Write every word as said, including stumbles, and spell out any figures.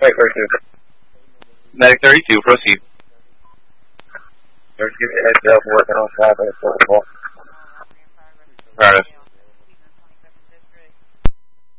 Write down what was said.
thirty-two. Medic thirty-two, proceed. There's a heads up working on side of the football. Got it.